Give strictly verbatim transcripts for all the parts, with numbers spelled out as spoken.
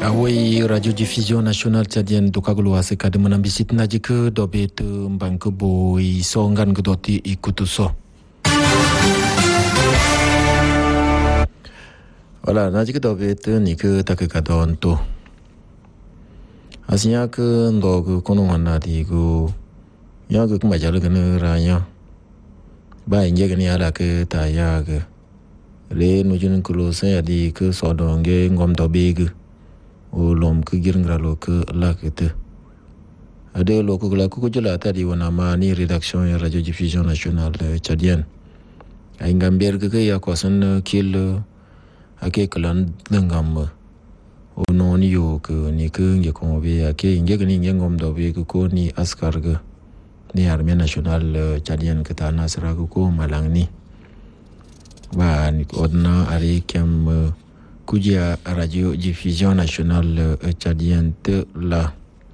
Awai radiodiffusion nasional tjadian tukagulu asika de menambisit naji ke dobet mbang ke boy songan ke doti ikutuso. Wala naji ke dobet ni ke tak ke kadon tu. Asnya ke ndo ke konongan nadi ku ya ke kemajal ke neranya. Ba inje ke ni ala ke taya ke. Le nujun kulo saya di ke sodonge ngom dobeg. O lom ke giringralo ke lakete. Ada loko laku ko jela tadi wana mani redaction ya radio diffusion national tchadien. Ai ngamber ke ke ya kosan kil ake klan dengam. O non yo ke ni ke nge ko be ake nge ni nge ngom do be ko ni askar ke ni armée nationale tchadien ke ta nasra ko malang ni. Ba ni odna ari kem Kujia radio diffusion nationale tchadienne la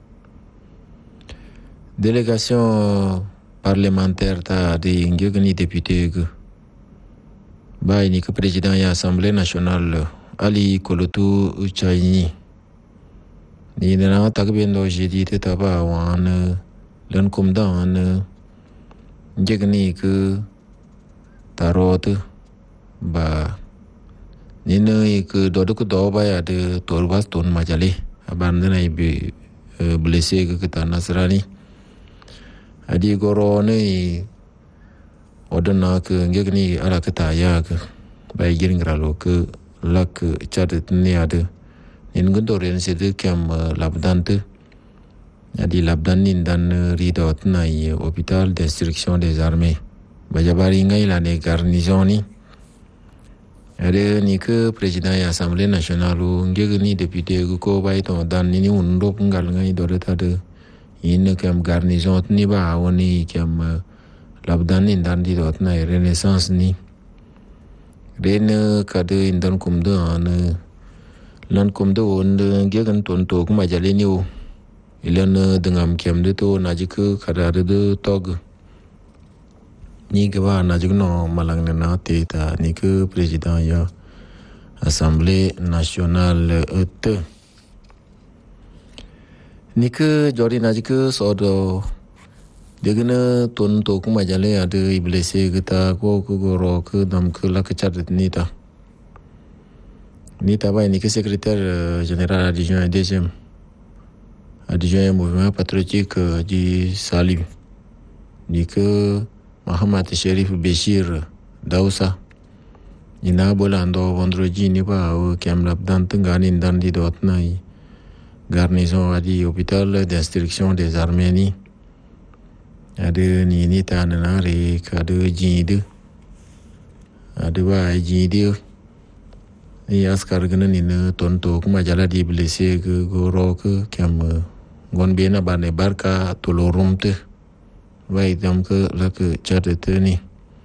délégation parlementaire ta di ngegni député bay ni ke président ya assemblée nationale Ali Kolotu Chaini ni na tagbendo jedi te taba wan len kum dan ngegni ke tarot ba Nina ke dodo ke doa baya de torbas ton majale abandona ibe blessé ke kita nasrani adi goro ne odana ke ngegni ala kita ya ke bai giringralo ke lak chadet ni ada nin gondoren sede kam labdante adi labdan nin dan ridot na i hôpital d'instruction des armées bajabari ngai la ne garnison ni Ada ni ke presiden ya Assemblée nationale ngege ni député ko bai to dan ni undo ngal ngai do tade in kam garnison ni ba woni kam labdan ni dan di dot na renaissance ni den kade indan kum do an lan kum do on ngege ton to kuma jale ni o ilan dengam kam de to najik kada de tog ni ke ba najugno malang na teta ni ke président ya assemblée nationale et ni ke jori najike sodo degena ton to kuma jale ada iblese kita ko ko goro ke dam ke la ke chat ni ta ni ta ba ni ke secrétaire général adjoint et deuxième adjoint mouvement patriotique di Salim ni ke Muhammad Sherif Bashir Dausa ina bolando vendredi ni ba o kem labdan tengani dan di dot nai garnison adi hôpital d'instruction des armées ni ada ni ni tanana re kade jinde ada ba jinde ni askar gana ni ne tonto kuma jala di blessé ke goro ke kem gon bena bane barka tolorumte Vai dam ke la ke charete ni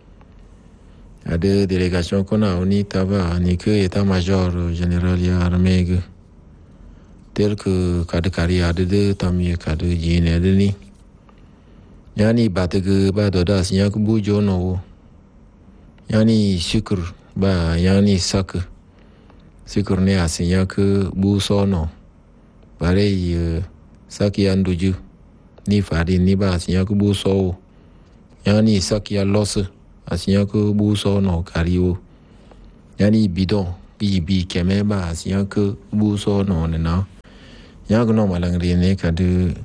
ada délégation kona oni taba ni ke état major général ya armée ke tel que kade kari ada de tamye kade jine de ni yani bate ke ba do das nya ku bujo no yani syukur ba yani sak syukur ne asnya ke bu sono bare sak yan duju ni fadi ni ba asnya ku bu so yani sak ya los asnya ku bu so no kariwo yani bidon bi bi keme ba asnya ku bu so no na ya gno malang rene ka de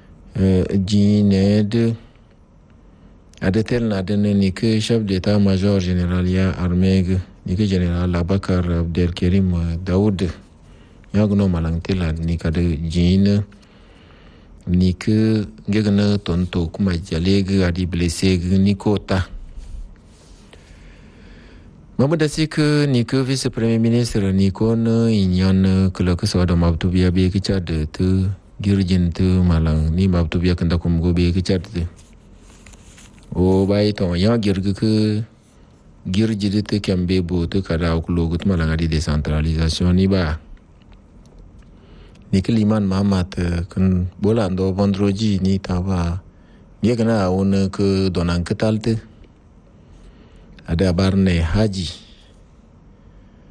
jine de ade tel na de ni ke chef d'état major général ya armée ni ke général Abakar Abdelkarim Daoud ya gno malang tel ni ka de jine ni ke ngegna tonto kuma jalege adi blessé ni kota Mamada sik ni ke vice premier ministre ni kon inyan kala ke sawada mabtu biya be ke chad te girjin te malang ni mabtu biya kanda kum go be ke chad te o bai to ya girge ke girji te kambe bo te kada ko logut malang adi décentralisation ni ba ni ke liman Mahamat kan bolando vendredi ni taba dia kena on ke donan ketalte ada barne haji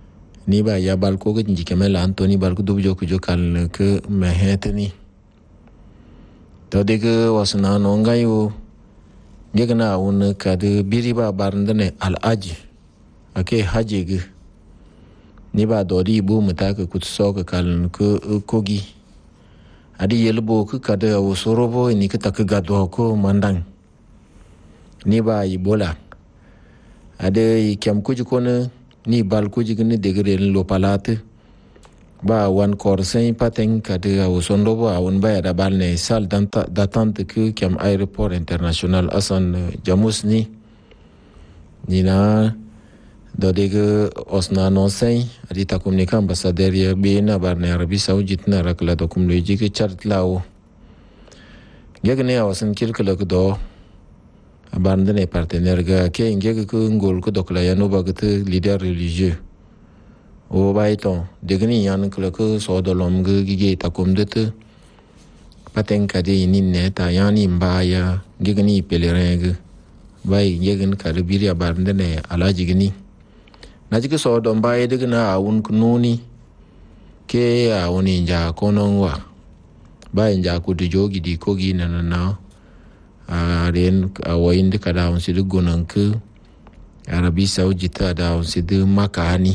ni ba ya bal ko gin jike mela Anthony bal ko dubu joku jokal ke mehetni to de ke wasna no ngayo gegna un ka de biri ba barndane al aji ake haji ge ni ba dodi bu mutaka kutso ka kal ko kogi adi yelbo ku kada usorobo ni ka tak gadwa ko mandang ni ba ibola ade kyam kuji kona ni bal kuji gni degre lo palate ba wan korsen paten kada usondo ba un ba da bal ne sal d'attente que kyam aéroport international asan jamus ni ni na do dege osna non sen adi takum ni kan ambassadeur ya be na bar ne Arabie Saoudite na rakla dokum loji ke chart lao gegne awasan kirkala do abande ne partenaire ga ke ngege ko ngol ko dokla ya no bagate leader religieux o baiton degni yan kala ko so do lom ge ge takum de te paten kade ni ne ta yani mbaya gegni pelerin ge bai gegen kare biri abande ne alaji gni najike so don baye daga na awun kununi ke awuni nja konon wa baye nja ku de jogi di kogi na na na a ren awayin de kada on sidu gonan ku Arabie Saoudite da on sidu makani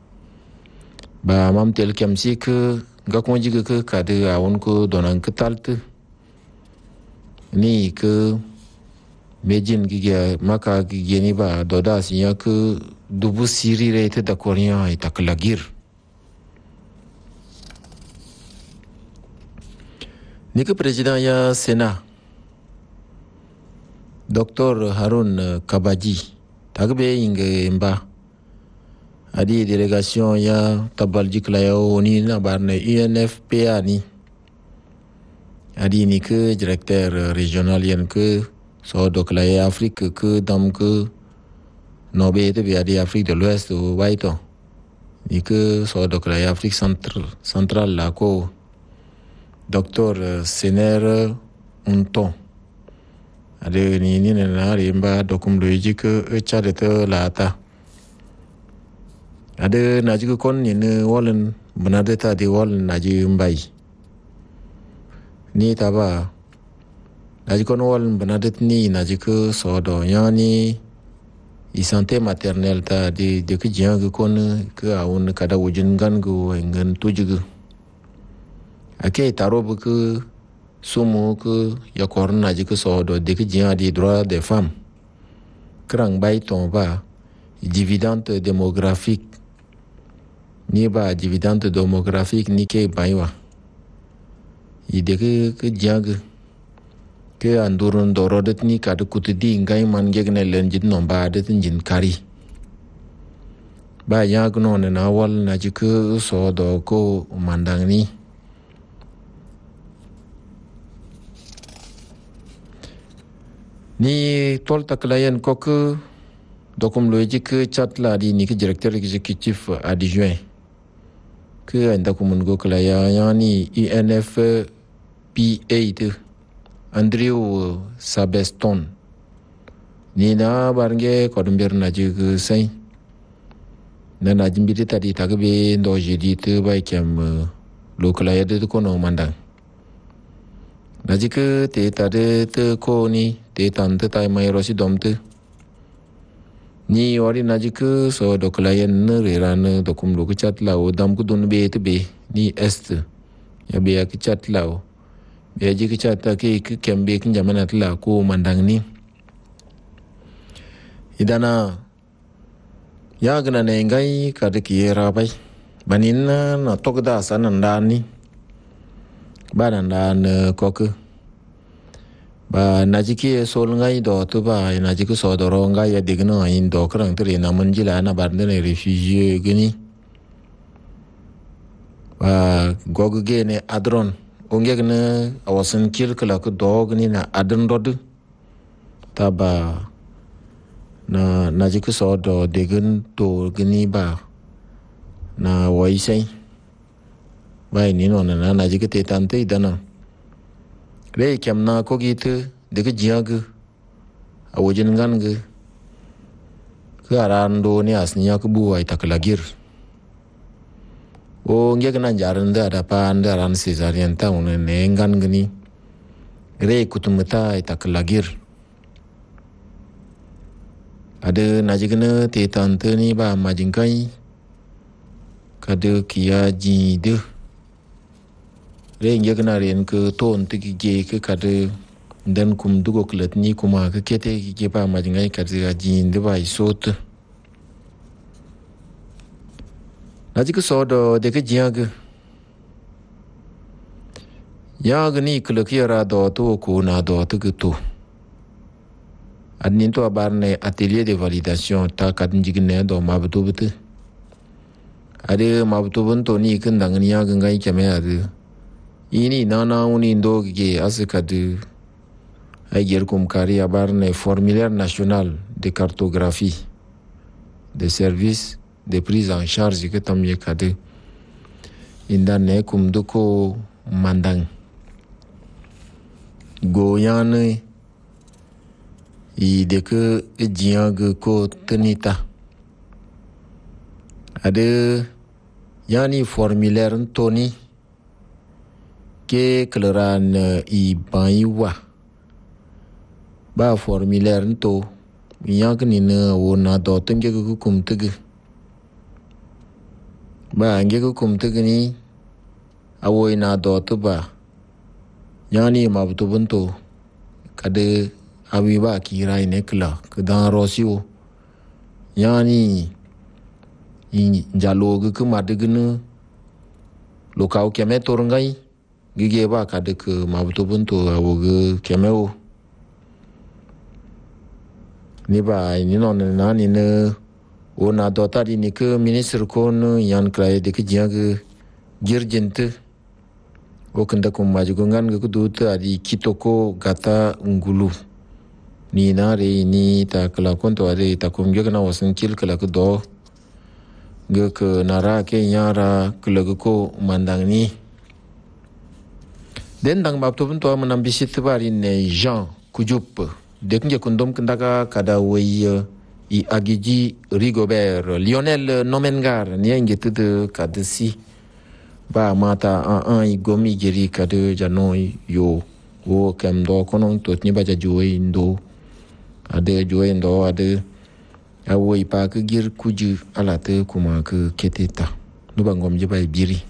ba mam tel kamsi ku ga ko jiga ku kada awun ku donan ku taltu ni ku mejin giga maka gigeni ba doda sinya ku dubu siri rete da Korea ita kelagir. Nika Presiden ya Sena Doktor Harun Kabaji tagbe inge mba adi delegation ya tabalji klayo ni na barne U N F P A ni adi ni ke directeur régional yen ke so doklaye Afrique ke dam ke nobe de via di Afrique de l'Ouest ou waito ni que so doklaye Afrique centrale centrale la ko docteur Sener Unton ade ni ni na rimba dokum loji ke chade te lata ade naji ko kon ni ne wolen banade ta di wol naji mbai ni taba naji kon wol banade ni naji ko so do yani i santé maternelle ta de de ke jang ko ne ke awun kada wujin gan go ngan tujugu ake tarobu ke sumu ke ya korna ji ke so do de ke jang di droit des femmes krang bai ton ba dividende démographique ni ba dividende démographique ni ke baiwa i de ke ke jang ke andurun dorodet ni kada kutudi ngai man gegne lenjit no ba det njin kari ba yag no na wal na jiku so do ko mandang ni ni tol taklayen ko ke dokum logique chatla di ni ke directeur exécutif adjoint ke anda kumun go klaya yani U N F P A de Andrew Sabeston ni na barnge kodumbir na jigu sai na na jimbiti tadi tagbe ndo jidi te bai kem lokala ya de ko no mandang na jiku te tade te ko ni te tan te tai mai rosi domte ni ori na jiku so dokala ya ne ran dokum lo chat lao dam ku dun be te be ni est ya be ya chat lao ya ji kicha ta ke kembe kin jamana tla ko mandang ni idana ya gna ne ngai ka de kiera bai banin na tokda sanan dani banan dan ko ke ba najiki sol ngai do to ba najiki so do ro ngai ya digno in do krang tri na manjila na bar ne refugee gini ba gogu ne adron ongegne awasan kirkala ko dog ni na adan rod taba na najiki so do degen to gni ba na waisai bai ni no na najiki te tante idana re kamna ko gite de jiag awojin ngang ke arando ni asnya ko buai taklagir o nge kana jaran da da pa anda ran cesarean ta un ne ngan gni re kutumata itaklagir ada najigna te tante ni ba majingkai kada kia ji de re nge kana ren ke ton tiki ge ke kada dan kum dugo klet ni kuma ke kete ke ba majingai kada ji de ba isot najik sodo de ke jiag yag ni klekira do to ko na do to to adnin to barne atelier de validation ta kadin jigne do mabtu but ade mabtu bunto ni kan dang ni yag ngai keme ade ini nana uni ndo ge asika de ayer kum kari barne formulaire national de cartographie de services de prise en charge que tam ye kade indane kum duko mandang goyane i de que jiang ko tenita ade yani formulaire toni ke kleran i baiwa ba formulaire to yang ni na wona do tenge ko kum tege ba nge ko kum tege ni awoy na do to ba yani mabtu bunto kade abi ba kirai ne kla kedan rosio yani in jalo ke madegnu lokau keme torngai gige ba kade ke mabtu bunto awoge kemeo ni ba ni non na ni ne ona do tari ni ke ministre kon yan krai de ke jiag girjente o kenda kum majugungan ke dut adi kitoko gata ngulu ni na re ni ta kala konto ade ta kum ge na wasan kil kala ke do ge ke nara ke yara kala ko mandang ni den dang bab to pun to manam bisit bari ne Jean Kujup dek nge kundom kendaka kada wei i agiji Rigobert Lionel Nomengar ni nge tude kadesi ba mata a a i gomi geri kade jano yo wo kem do konon to ni ba joy ndo ade joy ndo ade a wei pa ke gir kuju alate kuma ke keteta no bangom je bay biri